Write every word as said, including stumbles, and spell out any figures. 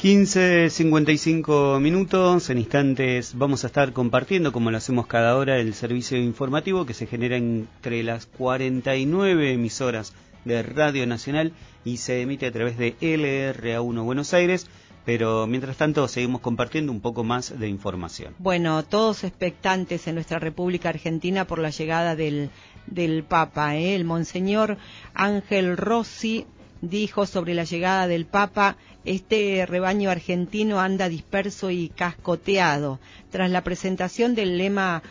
quince cincuenta y cinco minutos, en instantes vamos a estar compartiendo, como lo hacemos cada hora, el servicio informativo que se genera entre las cuarenta y nueve emisoras de Radio Nacional y se emite a través de L R A uno Buenos Aires, pero mientras tanto seguimos compartiendo un poco más de información. Bueno, todos expectantes en nuestra República Argentina por la llegada del, del Papa, ¿eh? El Monseñor Ángel Rossi dijo sobre la llegada del Papa: este rebaño argentino anda disperso y cascoteado. Tras la presentación del lema